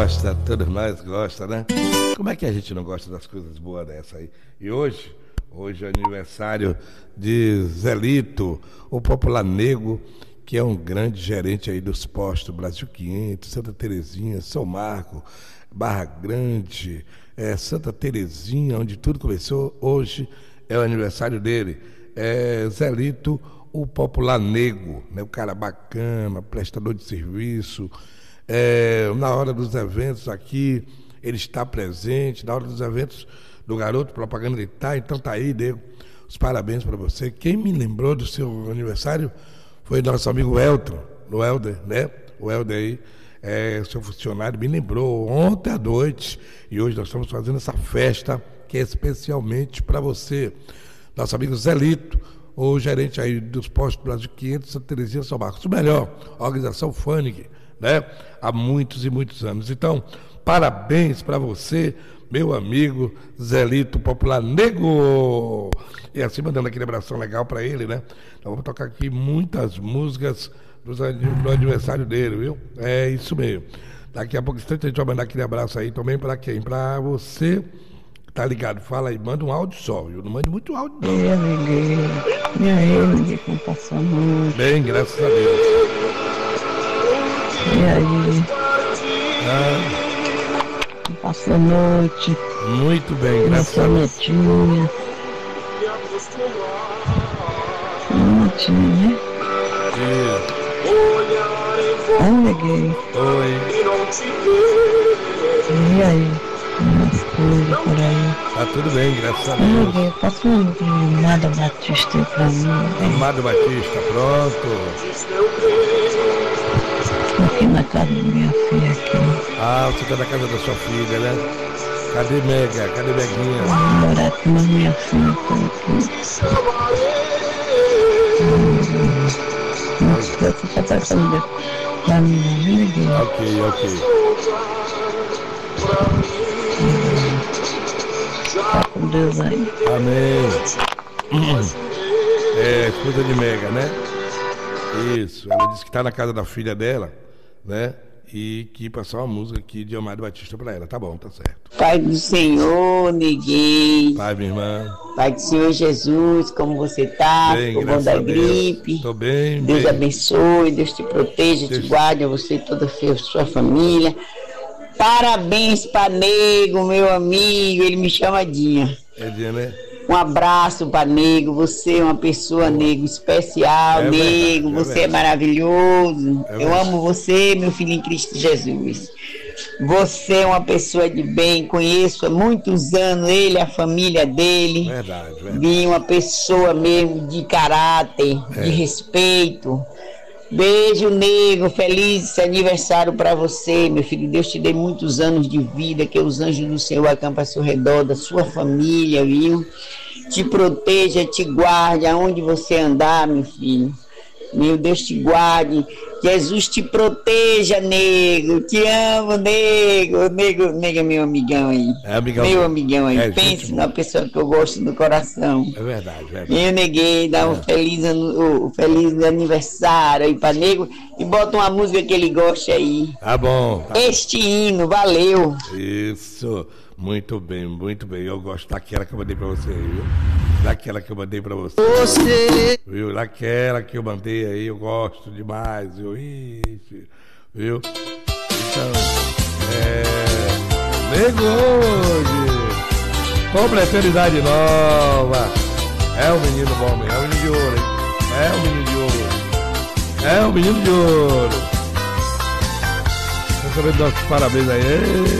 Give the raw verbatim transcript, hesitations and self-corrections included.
gosta, todos nós gosta, né? Como é que a gente não gosta das coisas boas dessa aí? E hoje, hoje é aniversário de Zelito, o popular nego, que é um grande gerente aí dos postos Brasil quinhentos, Santa Terezinha, São Marco, Barra Grande, é, Santa Terezinha, onde tudo começou. Hoje é o aniversário dele. É Zelito, o popular nego, né? O cara bacana, prestador de serviço. É, na hora dos eventos aqui, ele está presente. Na hora dos eventos do Garoto Propaganda, ele está. Então tá aí, nego. Os parabéns para você. Quem me lembrou do seu aniversário foi nosso amigo Elton, o Helder, né? O Helder aí, é, seu funcionário, me lembrou ontem à noite. E hoje nós estamos fazendo essa festa que é especialmente para você. Nosso amigo Zelito, o gerente aí dos postos Brasil quinhentos, Santa Terezinha, São Marcos. O melhor, a organização F A N G, né? Há muitos e muitos anos. Então, parabéns para você, meu amigo Zelito, popular nego. E assim, mandando aquele abração legal para ele, né? Nós vamos tocar aqui muitas músicas do aniversário dele, viu? É isso mesmo. Daqui a pouco instante a gente vai mandar aquele abraço aí também para quem? Para você, tá ligado? Fala aí, manda um áudio só, viu? Não mande muito áudio, não. E amiguinho, e aí, ninguém como passou a noite. Bem, graças a Deus. E aí, Ah, como passou a noite. muito bem, graças a Deus. Netinha. Netinha, né? Isso. Oi, neguinho. Oi. E aí, como as coisas por aí. Tá tudo bem, graças a Oi, Deus. neguinho, passa um de Nada Batista aí pra mim. Né? Amado Batista, pronto. Tô aqui na casa da minha filha aqui. Ah, você tá na casa da sua filha, né? Cadê Mega? Cadê Meguinha? Vou morar com a minha filha, tô aqui. Não se preocupa, tá sabendo da minha vida. Ok, ok. Tá com Deus aí. Amém. É, esposa de Mega, né? Isso, ela disse que tá na casa da filha dela, né? E que passou uma música aqui de Amado Batista pra ela. Tá bom, tá certo. Pai do Senhor, neguinho. Pai, minha irmã. Pai do Senhor Jesus, como você tá? Bem, Ficou bom graças da a Deus. gripe? Tô bem, Deus bem. abençoe, Deus te proteja, Deus- te guarde, a você e toda a sua família. Parabéns para Nego, meu amigo, ele me chama Dinha. É dia, né? Um abraço para Nego, você é uma pessoa, Nego, especial, É verdade, Nego, é você é verdade. maravilhoso. É Eu verdade. amo você, meu filho em Cristo Jesus. Você é uma pessoa de bem, conheço há muitos anos ele, a família dele. Verdade, verdade. Vi uma pessoa mesmo de caráter, É. de respeito. Beijo, Nego, feliz aniversário para você, meu filho. Deus te dê muitos anos de vida, que os anjos do Senhor acampem ao seu redor, da sua família, viu? Te proteja, te guarde aonde você andar, meu filho. Meu Deus te guarde. Jesus te proteja, Nego. Te amo, Nego. Nego, Nego é meu amigão aí. É amigão. Meu amigão aí. É, gente Pense boa. numa pessoa que eu gosto do coração. É verdade, verdade. Eu neguei, dá um É. feliz, ano- um feliz aniversário aí pra Nego e bota uma música que ele gosta aí. Tá bom. Tá. Este hino, valeu. Isso. Muito bem, muito bem. Eu gosto daquela que eu mandei pra você aí, viu? Daquela que eu mandei pra você. Você. Viu? Daquela que eu mandei aí, eu gosto demais, viu? Ixi, viu? Então, é... Nego hoje, compra eternidade nova. É o menino bom mesmo, é o menino de ouro, hein? É o menino de ouro. É o menino de ouro. Recebendo nossos parabéns aí.